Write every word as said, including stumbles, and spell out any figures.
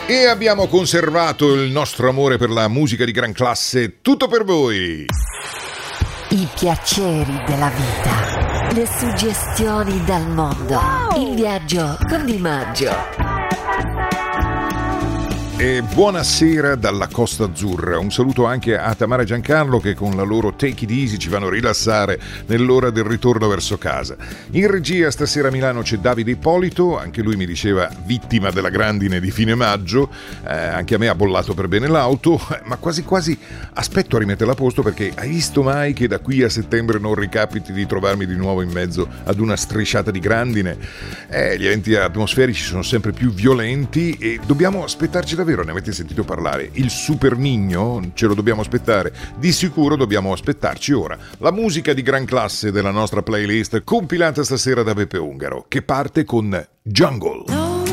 E abbiamo conservato il nostro amore per la musica di gran classe, tutto per voi. I piaceri della vita, le suggestioni dal mondo, in viaggio con Di Maggio. E buonasera dalla Costa Azzurra. Un saluto anche a Tamara e Giancarlo che con la loro Take It Easy ci fanno rilassare nell'ora del ritorno verso casa. In regia stasera a Milano c'è Davide Ippolito, anche lui mi diceva vittima della grandine di fine maggio, eh, anche a me ha bollato per bene l'auto, ma quasi quasi aspetto a rimetterla a posto perché hai visto mai che da qui a settembre non ricapiti di trovarmi di nuovo in mezzo ad una strisciata di grandine? Eh, gli eventi atmosferici sono sempre più violenti e dobbiamo aspettarci davvero. Ne avete sentito parlare? Il Super Niño? Ce lo dobbiamo aspettare? Di sicuro dobbiamo aspettarci ora. La musica di gran classe della nostra playlist compilata stasera da Beppe Ungaro, che parte con Jungle.